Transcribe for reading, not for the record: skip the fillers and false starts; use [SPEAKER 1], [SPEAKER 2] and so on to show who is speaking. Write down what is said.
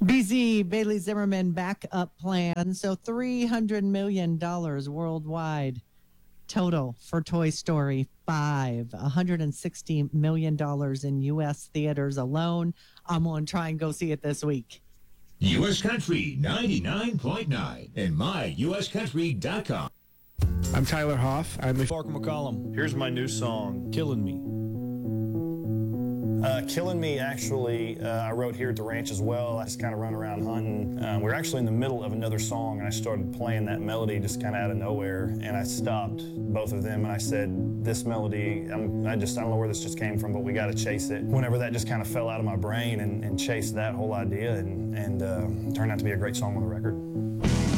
[SPEAKER 1] BZ Bailey Zimmerman backup plan. So $300 million worldwide total for Toy Story 5. $160 million in U.S. theaters alone. I'm going to try and go see it this week.
[SPEAKER 2] U.S. Country 99.9 and myuscountry.com.
[SPEAKER 3] I'm Tyler Hoff. I'm with
[SPEAKER 4] Parker McCollum. Here's my new song, Killing Me.
[SPEAKER 5] Killing Me, actually, I wrote here at the ranch as well. I just kind of run around hunting. We're actually in the middle of another song, and I started playing that melody just kind of out of nowhere, and I stopped both of them, and I said, this melody, I don't know where this just came from, but we got to chase it. Whenever that just kind of fell out of my brain and chased that whole idea and turned out to be a great song on the record.